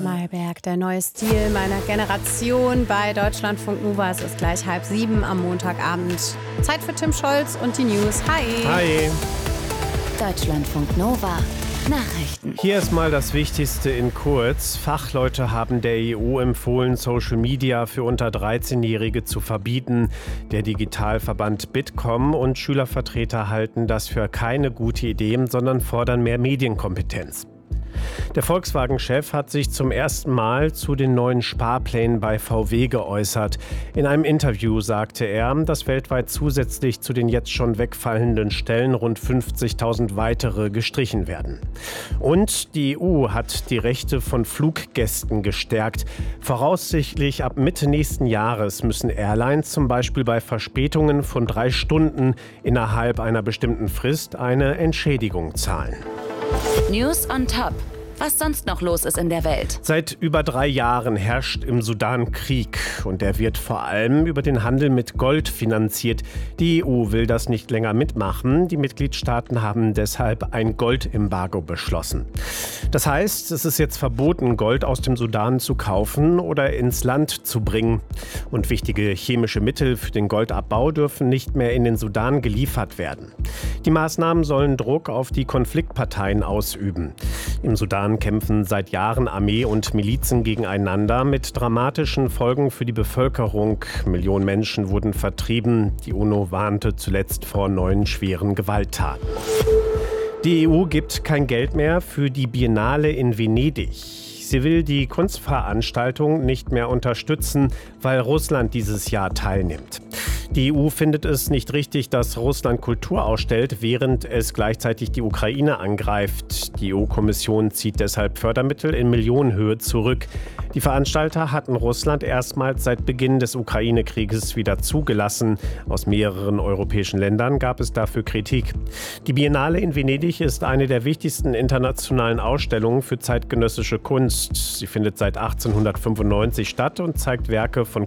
Malberg, der neue Stil meiner Generation bei Deutschlandfunk Nova. Es ist gleich 6:30 am Montagabend. Zeit für Tim Scholz und die News. Hi! Hi! Deutschlandfunk Nova. Nachrichten. Hier ist mal das Wichtigste in kurz. Fachleute haben der EU empfohlen, Social Media für unter 13-Jährige zu verbieten. Der Digitalverband Bitkom und Schülervertreter halten das für keine gute Idee, sondern fordern mehr Medienkompetenz. Der Volkswagen-Chef hat sich zum ersten Mal zu den neuen Sparplänen bei VW geäußert. In einem Interview sagte er, dass weltweit zusätzlich zu den jetzt schon wegfallenden Stellen rund 50.000 weitere gestrichen werden. Und die EU hat die Rechte von Fluggästen gestärkt. Voraussichtlich ab Mitte nächsten Jahres müssen Airlines zum Beispiel bei Verspätungen von 3 Stunden innerhalb einer bestimmten Frist eine Entschädigung zahlen. News on Top. Was sonst noch los ist in der Welt. Seit über 3 Jahren herrscht im Sudan Krieg und der wird vor allem über den Handel mit Gold finanziert. Die EU will das nicht länger mitmachen. Die Mitgliedstaaten haben deshalb ein Goldembargo beschlossen. Das heißt, es ist jetzt verboten, Gold aus dem Sudan zu kaufen oder ins Land zu bringen. Und wichtige chemische Mittel für den Goldabbau dürfen nicht mehr in den Sudan geliefert werden. Die Maßnahmen sollen Druck auf die Konfliktparteien ausüben. Im Sudan kämpfen seit Jahren Armee und Milizen gegeneinander mit dramatischen Folgen für die Bevölkerung. Millionen Menschen wurden vertrieben. Die UNO warnte zuletzt vor neuen schweren Gewalttaten. Die EU gibt kein Geld mehr für die Biennale in Venedig. Sie will die Kunstveranstaltung nicht mehr unterstützen, weil Russland dieses Jahr teilnimmt. Die EU findet es nicht richtig, dass Russland Kultur ausstellt, während es gleichzeitig die Ukraine angreift. Die EU-Kommission zieht deshalb Fördermittel in Millionenhöhe zurück. Die Veranstalter hatten Russland erstmals seit Beginn des Ukraine-Krieges wieder zugelassen. Aus mehreren europäischen Ländern gab es dafür Kritik. Die Biennale in Venedig ist eine der wichtigsten internationalen Ausstellungen für zeitgenössische Kunst. Sie findet seit 1895 statt und zeigt Werke von